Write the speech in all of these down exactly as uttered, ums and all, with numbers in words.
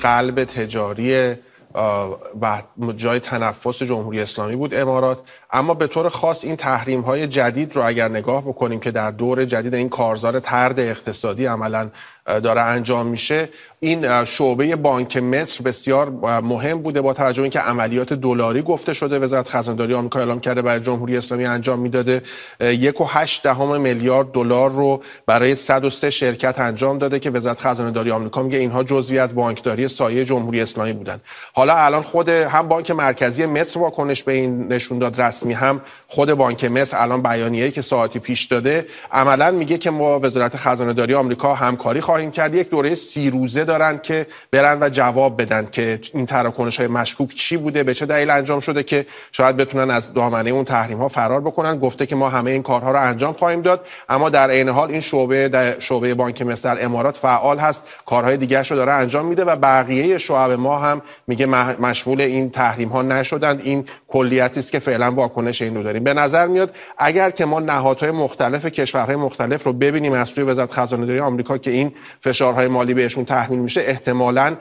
قلب تجاری و جای تنفس جمهوری اسلامی بود امارات. اما به طور خاص این تحریم‌های جدید رو اگر نگاه بکنیم که در دور جدید این کارزار طرد اقتصادی عملاً داره انجام میشه، این شعبه بانک مصر بسیار مهم بوده با توجه به اینکه عملیات دلاری گفته شده وزارت خزانه‌داری آمریکا اعلام کرده برای جمهوری اسلامی انجام میداده، یک و هشت دهم میلیارد دلار رو برای صد و سه شرکت انجام داده که وزارت خزانه‌داری آمریکا میگه اینها جزوی از بانکداری سایه جمهوری اسلامی بودن. حالا الان خود هم بانک مرکزی مصر واکنش به این نشون داد رسمی، هم خود بانک مصر الان بیانیه‌ای که ساعتی پیش داده عملاً میگه که ما وزارت خزانه‌داری آمریکا همکاری خواهیم کرد. یک دوره سی روزه دارن که برن و جواب بدن که این تراکنش‌های مشکوک چی بوده، به چه دلیل انجام شده که شاید بتونن از دامنه اون تحریم‌ها فرار بکنن. گفته که ما همه این کارها رو انجام خواهیم داد، اما در عین حال این شعبه در شعبه بانک مصر در امارات فعال هست، کارهای دیگه‌اش رو داره انجام میده و بقیه شعب ما هم میگه مشمول این تحریم‌ها نشدند. این کلیتی است که فعلا واکنش این رو داریم. به نظر میاد اگر که ما نهادهای مختلف کشورهای مختلف رو ببینیم از سوی وزارت خزانه‌داری آمریکا که این فشارهای مالی بهشون تحمیل میشه، احتمالاً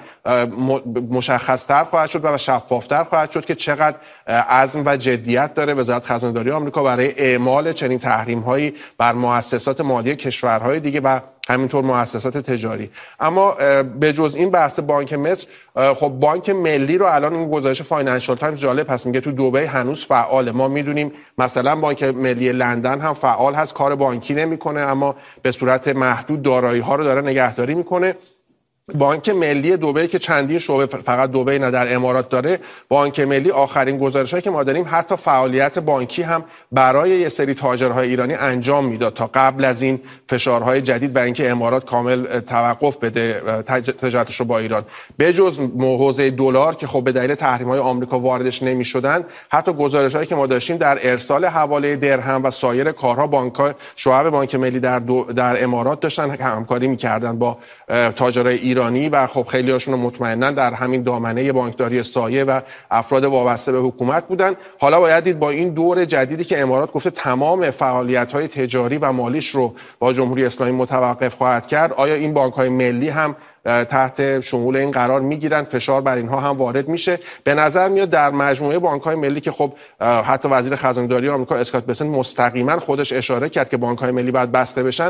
مشخص‌تر خواهد شد و شفاف‌تر خواهد شد که چقدر عزم و جدیت داره وزارت خزانه‌داری آمریکا برای اعمال چنین تحریم‌هایی بر مؤسسات مالی کشورهای دیگه و همینطور مؤسسات تجاری. اما به جز این بحث بانک مصر، خب بانک ملی رو الان این گزارش فاینانشال تایمز جالب هست، میگه تو دبی هنوز فعاله. ما میدونیم مثلا بانک ملی لندن هم فعال هست، کار بانکی نمیکنه اما به صورت محدود دارایی‌ها رو داره نگهداری میکنه. بانک ملی دبی که چندین شعبه فقط دبی نه در امارات داره، بانک ملی آخرین گزارش‌هایی که ما داریم حتی فعالیت بانکی هم برای یه سری تاجرهای ایرانی انجام میداد تا قبل از این فشارهای جدید و اینکه امارات کامل توقف بده تجارتش رو با ایران. به جز حوزه دلار که خب به دلیل تحریم‌های آمریکا واردش نمی‌شدن، حتی گزارش‌هایی که ما داشتیم در ارسال حواله درهم و سایر کارها بانک‌ها شعب بانک ملی در در امارات داشتن همکاری می‌کردن با تاجرای ایرانی و خب خیلی هاشون مطمئناً در همین دامنه بانکداری سایه و افراد وابسته به حکومت بودن. حالا باید دید با این دور جدیدی که امارات گفته تمام فعالیت‌های تجاری و مالیش رو با جمهوری اسلامی متوقف خواهد کرد، آیا این بانک‌های ملی هم تحت شمول این قرار میگیرن؟ فشار بر اینها هم وارد میشه. به نظر میاد در مجموعه بانک‌های ملی که خب حتی وزیر خزانه‌داری آمریکا اسکات بسنت مستقیما خودش اشاره کرد که بانک‌های ملی باید بسته بشن،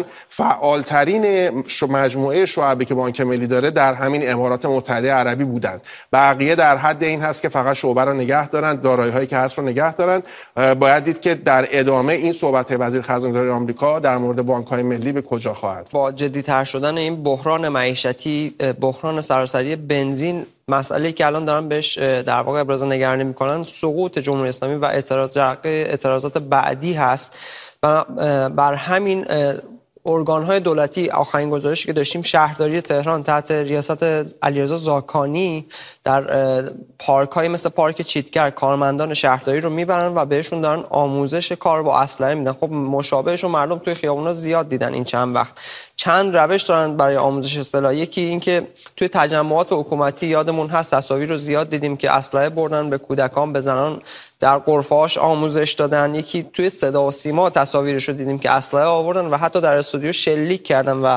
فعالترین مجموعه شعبی که بانک ملی داره در همین امارات متحده عربی بودند. بقیه در حد این هست که فقط شعبه رو نگه دارن، دارایی‌هایی که هست رو نگه دارن. باید دید که در ادامه این صحبت وزیر خزانه‌داری آمریکا در مورد بانک‌های ملی به کجا خواهد. با جدی‌تر شدن این بحران معیشتی، بحران سراسری بنزین، مسئله‌ای که الان دارن بهش در واقع ابراز نگرانی میکنن سقوط جمهوری اسلامی و اعتراض اعتراضات بعدی هست و بر همین ارگان‌های دولتی، آخرین گزارشی که داشتیم شهرداری تهران تحت ریاست علیرضا زاکانی در پارک‌های مثل پارک چیتگر کارمندان شهرداری رو میبرن و بهشون دارن آموزش کار با اسلحه میدن. خب مشابهش رو مردم توی خیابونا زیاد دیدن این چند وقت. چند روش دارن برای آموزش اصطلاحی. یکی این که توی تجمعات حکومتی یادمون هست تصاویر رو زیاد دیدیم که اسلحه بردن به کودکان، به زنان در غرفه‌هاش آموزش دادن. یکی توی صدا و سیما تصاویرش رو دیدیم که اسلحه آوردن و حتی در استودیو شلیک کردن و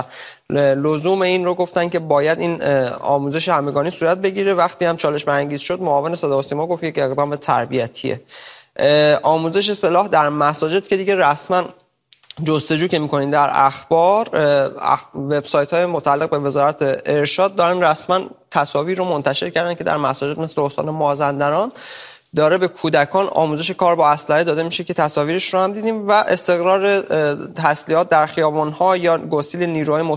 لزوم این رو گفتن که باید این آموزش همگانی صورت بگیره. وقتی هم چالش برانگیز شد معاون صدا و سیما گفت یک اقدام تربیتیه. آموزش سلاح در مساجد که دیگه رسما جستجو که میکنین در اخبار، اخ... وبسایت‌های متعلق به وزارت ارشاد دارن رسما تصاویر رو منتشر کردن که در مساجد مثل استان مازندران داره به کودکان آموزش کار با اسلحه داده میشه که تصاویرش رو هم دیدیم و استقرار تسلیحات در خیابان‌ها یا گسیل نیروهای